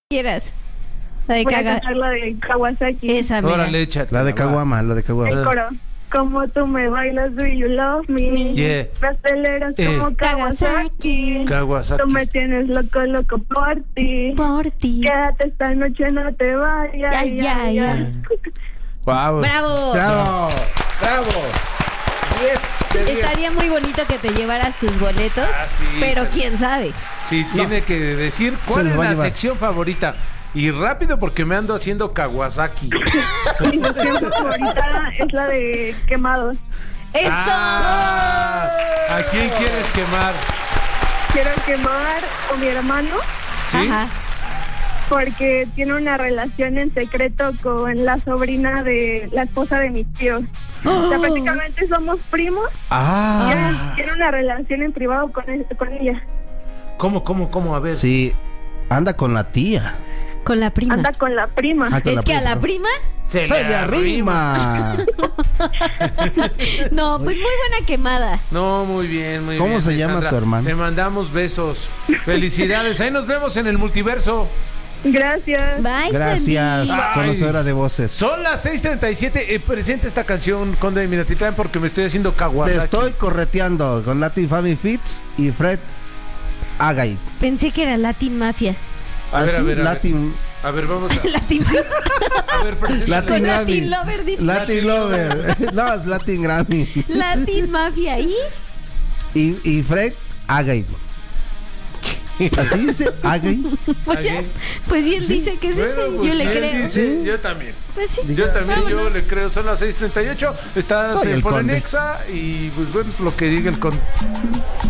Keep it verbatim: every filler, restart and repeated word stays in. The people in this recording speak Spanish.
quieras. La de Voy a caga. cantar la de Kawasaki. Esa, mira. Órale, échate. La de Caguama, la de El Caguama. coro. Como tú me bailas, do you love me? Yeah. Pasteleros Eh. como Kawasaki. Kawasaki. Tú me tienes loco, loco por ti. Por ti. Quédate esta noche, no te vayas. Ya, ya, ya. Wow. ¡Bravo! ¡Bravo! ¡Bravo! diez de diez. Estaría muy bonito que te llevaras tus boletos, Ah, sí, pero sí. quién sabe. Sí, tiene que decir Se cuál lo es va a la llevar. sección favorita. Y rápido porque me ando haciendo Kawasaki. Mi sección favorita es la de Quemados. ¡Eso! Ah, ¿a quién quieres quemar? Quiero quemar a mi hermano ¿Sí? Ajá. porque tiene una relación en secreto con la sobrina de la esposa de mis tíos. O sea, prácticamente somos primos. Ah. Y él tiene una relación en privado con, él- con ella. ¿Cómo, cómo, cómo? A ver. Sí, anda con la tía. Con la prima. Anda con la prima. Ah, con Es la que a prima. la prima, Se, ¡Se le arrima! no, pues muy buena quemada. No, muy bien, muy ¿Cómo bien. se llama Sandra. tu hermano? Te mandamos besos. Felicidades. Ahí nos vemos en el multiverso. Gracias. Bye, Gracias, Sandy. Ay. conocedora de voces. Son las seis treinta y siete. Eh, presenta esta canción, Conde de Minatitlán, porque me estoy haciendo Te Kawasaki. estoy correteando con Latin Family Fits y Fred Agay. Pensé que era Latin Mafia. A ver, a Así, ver, a ver. Latin, A ver, vamos a... Latin A ver, presenta- Latin Con Grammy. Latin Lover, dice. Latin Lover. No, es Latin Grammy. Latin Mafia. ¿Y? Y, y Fred Agay. Así dice Agay. Pues, ya, pues y él dice que es Bueno, ese. pues, Yo le si él creo. dice, Sí. Yo también. Pues sí. Yo también, yo Vámonos. le creo. Son las seis treinta y ocho. Está Soy se el pone conde. Nexa y pues bueno, lo que diga el conde.